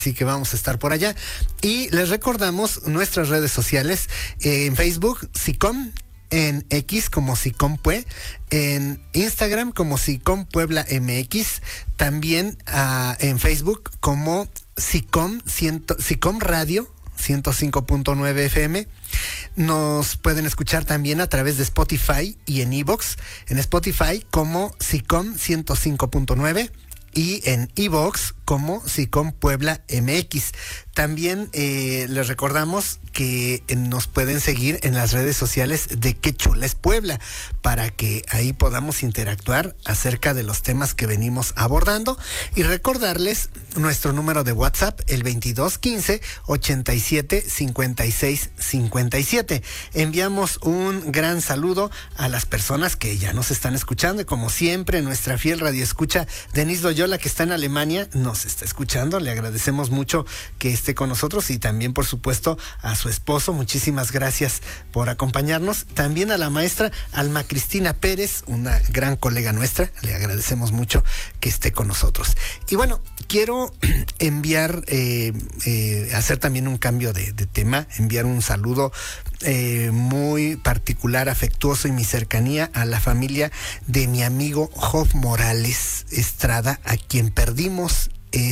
Así que vamos a estar por allá. Y les recordamos nuestras redes sociales, en Facebook, SICOM, en X como SICOMPUE, en Instagram como SICOM Puebla MX, también en Facebook como SICOM Radio 105.9 FM. Nos pueden escuchar también a través de Spotify y en iVoox. En Spotify como SICOM 105.9 y en iVoox como SICOM Puebla MX. También les recordamos que nos pueden seguir en las redes sociales de Qué Chula es Puebla, para que ahí podamos interactuar acerca de los temas que venimos abordando, y recordarles nuestro número de WhatsApp, el 2215 87 56 57. Enviamos un gran saludo a las personas que ya nos están escuchando, y como siempre nuestra fiel radioescucha Denise Loyola, que está en Alemania, nos está escuchando. Le agradecemos mucho que esté con nosotros, y también por supuesto a su esposo. Muchísimas gracias por acompañarnos. También a la maestra Alma Cristina Pérez, una gran colega nuestra, le agradecemos mucho que esté con nosotros. Y bueno, quiero enviar, hacer también un cambio de tema, enviar un saludo muy particular, afectuoso, y mi cercanía a la familia de mi amigo Job Morales Estrada, a quien perdimos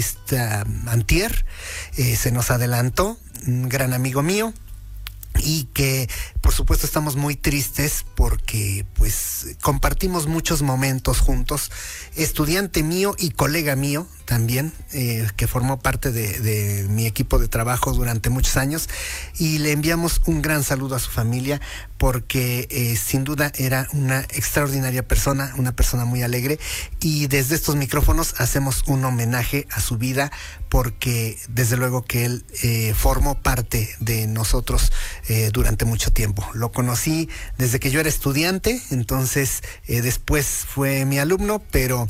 antier. Se nos adelantó, un gran amigo mío, y que por supuesto estamos muy tristes porque pues compartimos muchos momentos juntos, estudiante mío y colega mío también, que formó parte de mi equipo de trabajo durante muchos años, y le enviamos un gran saludo a su familia, porque sin duda era una extraordinaria persona, una persona muy alegre, y desde estos micrófonos hacemos un homenaje a su vida, porque desde luego que él formó parte de nosotros durante mucho tiempo. Lo conocí desde que yo era estudiante, entonces después fue mi alumno, pero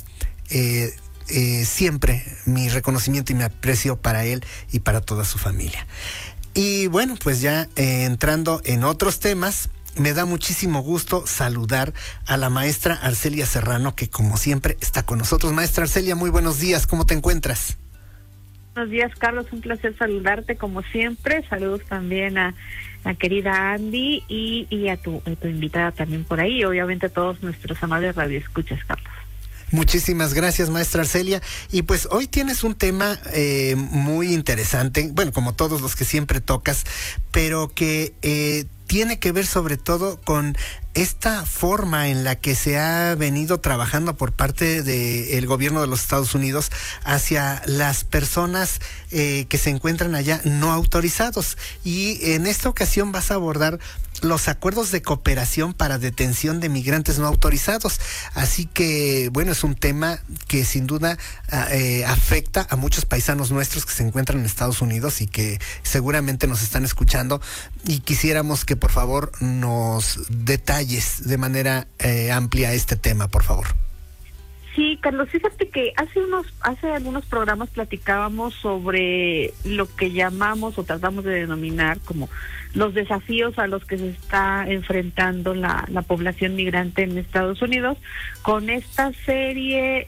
siempre mi reconocimiento y mi aprecio para él y para toda su familia. Y bueno, pues ya entrando en otros temas, me da muchísimo gusto saludar a la maestra Arcelia Serrano, que como siempre está con nosotros. Maestra Arcelia, muy buenos días, ¿cómo te encuentras? Buenos días, Carlos, un placer saludarte como siempre. Saludos también a la querida Andy y a tu invitada también por ahí, obviamente a todos nuestros amables radioescuchas, Carlos. Muchísimas gracias, maestra Arcelia. Y pues hoy tienes un tema muy interesante, bueno, como todos los que siempre tocas, pero que tiene que ver sobre todo con esta forma en la que se ha venido trabajando por parte del gobierno de los Estados Unidos hacia las personas que se encuentran allá no autorizados. Y en esta ocasión vas a abordar los acuerdos de cooperación para detención de migrantes no autorizados. Así que, bueno, es un tema que sin duda afecta a muchos paisanos nuestros que se encuentran en Estados Unidos y que seguramente nos están escuchando, y quisiéramos que por favor nos detalles de manera amplia este tema, por favor. Sí, Carlos, fíjate que hace algunos programas platicábamos sobre lo que llamamos o tratamos de denominar como los desafíos a los que se está enfrentando la población migrante en Estados Unidos, con esta serie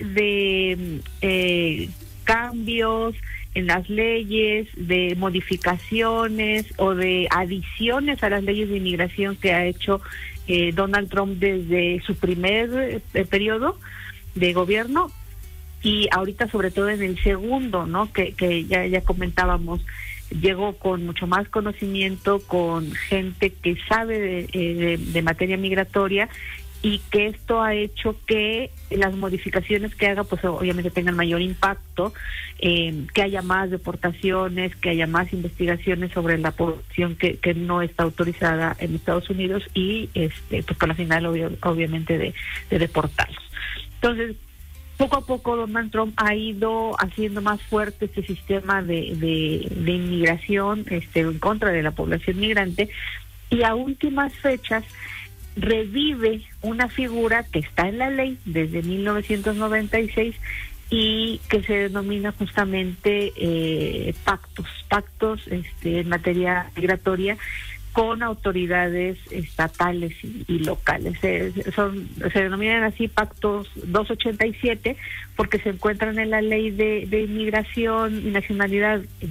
de cambios en las leyes, de modificaciones o de adiciones a las leyes de inmigración que ha hecho Donald Trump desde su primer periodo de gobierno, y ahorita sobre todo en el segundo, ¿no? Que ya comentábamos, llegó con mucho más conocimiento, con gente que sabe de materia migratoria, y que esto ha hecho que las modificaciones que haga pues obviamente tengan mayor impacto, que haya más deportaciones, que haya más investigaciones sobre la población que no está autorizada en Estados Unidos, y pues con la final obviamente de deportarlos. Entonces, poco a poco Donald Trump ha ido haciendo más fuerte este sistema de inmigración en contra de la población migrante, y a últimas fechas revive una figura que está en la ley desde 1996 y que se denomina justamente pactos en materia migratoria, con autoridades estatales y locales. Se denominan así pactos 287 porque se encuentran en la ley de inmigración y nacionalidad